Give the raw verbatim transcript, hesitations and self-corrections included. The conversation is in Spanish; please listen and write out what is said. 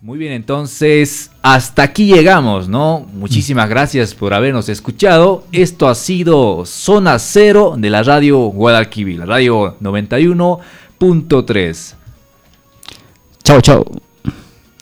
Muy bien, entonces hasta aquí llegamos, ¿no? Muchísimas gracias por habernos escuchado. Esto ha sido Zona Cero de la radio Guadalquivir, la radio noventa y uno punto tres. Chao, chao.